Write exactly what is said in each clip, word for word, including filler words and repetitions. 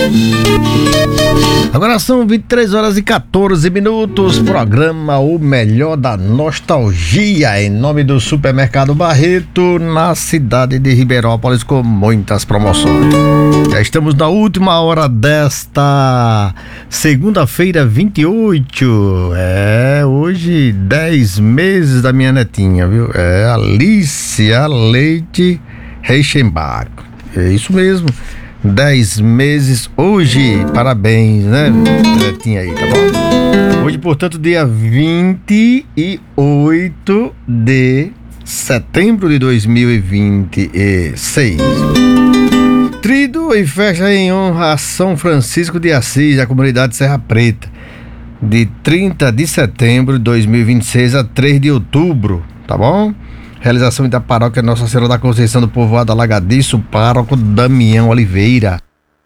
Agora são vinte e três horas e quatorze minutos. Programa O Melhor da Nostalgia, em nome do Supermercado Barreto, na cidade de Ribeirópolis, com muitas promoções. Já estamos na última hora desta segunda-feira, vinte e oito. É, hoje dez meses da minha netinha, viu? É Alicia Leite Reichenbach. É isso mesmo. dez meses hoje, parabéns, né, netinha aí, tá bom? Hoje, portanto, dia vinte e oito de setembro de dois mil e vinte e seis. Tríduo e festa em honra a São Francisco de Assis, da comunidade Serra Preta, de trinta de setembro de dois mil e vinte e seis a três de outubro, tá bom? Realização da paróquia Nossa Senhora da Conceição do Povoado Alagadiço, pároco Damião Oliveira.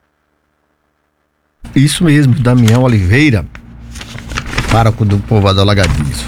Isso mesmo, Damião Oliveira, pároco do Povoado Alagadiço.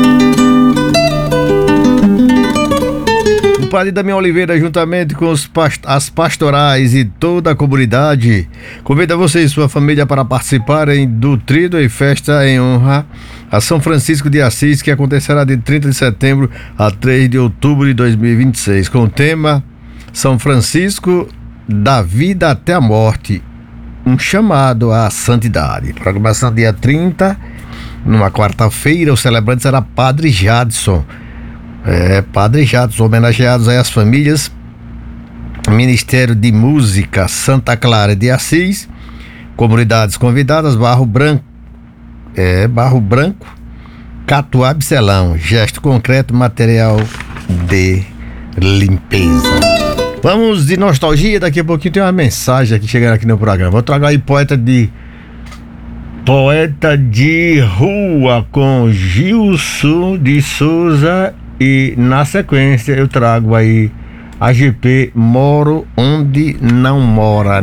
O padre Damião Oliveira, juntamente com os past- as pastorais e toda a comunidade, convida você e sua família para participarem do Tríduo e Festa em honra a São Francisco de Assis, que acontecerá de trinta de setembro a três de outubro de dois mil e vinte e seis, com o tema São Francisco da Vida até a Morte, um chamado à santidade. Programação dia trinta, numa quarta-feira. O celebrante será Padre Jadson. É, Padre Jadson, homenageados aí as famílias, Ministério de Música Santa Clara de Assis, comunidades convidadas, Barro Branco, é, Barro Branco, Catuá Bicelão, gesto concreto, material de limpeza. Vamos de nostalgia, daqui a pouquinho tem uma mensagem aqui chegando aqui no programa. Vou tragar aí poeta de Poeta de Rua com Gilson de Souza. E na sequência eu trago aí a G P Moro Onde Não Mora